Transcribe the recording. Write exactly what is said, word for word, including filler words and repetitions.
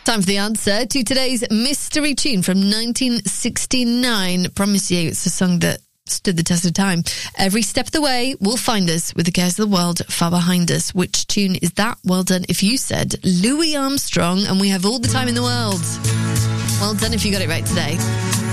Time for the answer to today's mystery tune from nineteen sixty-nine. Promise you, it's a song that stood the test of time. Every step of the way will find us with the cares of the world far behind us. Which tune is that? Well done if you said Louis Armstrong, and we have all the time in the world. Well done if you got it right today.